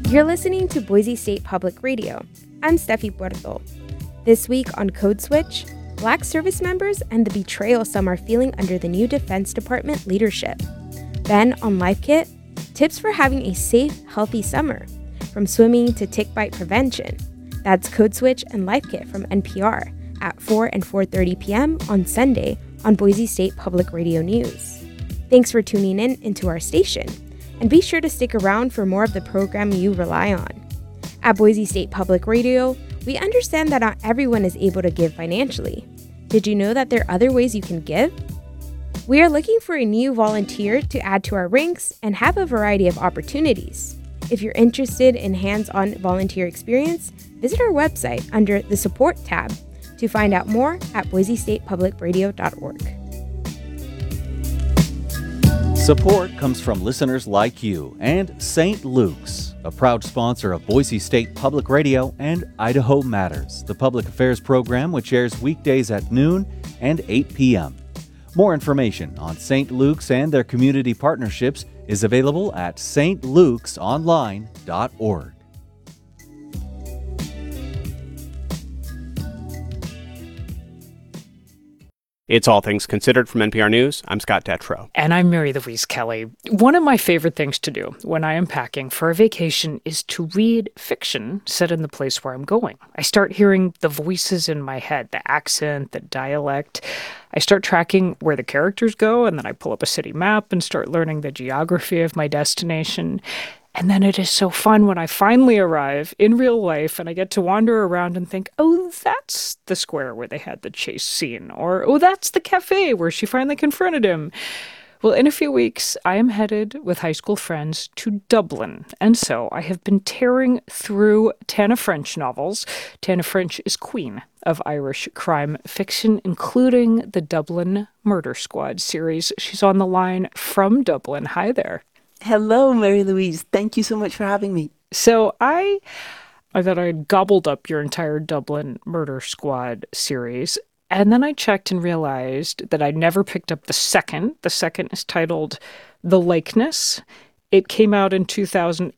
You're listening to Boise State Public Radio. I'm Steffi Puerto. This week on Code Switch, Black service members and the betrayal some are feeling under the new Defense Department leadership. Then on Life Kit, tips for having a safe, healthy summer, from swimming to tick bite prevention. That's Code Switch and Life Kit from NPR at 4 and 4:30 p.m. on Sunday on Boise State Public Radio News. Thanks for tuning in into our station, and be sure to stick around for more of the program you rely on. At Boise State Public Radio, we understand that not everyone is able to give financially. Did you know that there are other ways you can give? We are looking for a new volunteer to add to our ranks and have a variety of opportunities. If you're interested in hands-on volunteer experience, visit our website under the Support tab to find out more at boisestatepublicradio.org. Support comes from listeners like you and St. Luke's, a proud sponsor of Boise State Public Radio and Idaho Matters, the public affairs program which airs weekdays at noon and 8 p.m. More information on St. Luke's and their community partnerships is available at stlukesonline.org. It's All Things Considered from NPR News. I'm Scott Detrow. And I'm Mary Louise Kelly. One of my favorite things to do when I am packing for a vacation is to read fiction set in the place where I'm going. I start hearing the voices in my head, the accent, the dialect. I start tracking where the characters go, and then I pull up a city map and start learning the geography of my destination. And then it is so fun when I finally arrive in real life and I get to wander around and think, oh, that's the square where they had the chase scene. Or, oh, that's the cafe where she finally confronted him. Well, in a few weeks, I am headed with high school friends to Dublin. And so I have been tearing through Tana French novels. Tana French is queen of Irish crime fiction, including the Dublin Murder Squad series. She's on the line from Dublin. Hi there. Hello, Mary Louise. Thank you so much for having me. So I thought I'd gobbled up your entire Dublin Murder Squad series. And then I checked and realized that I'd never picked up the second. The second is titled The Likeness. It came out in 2008.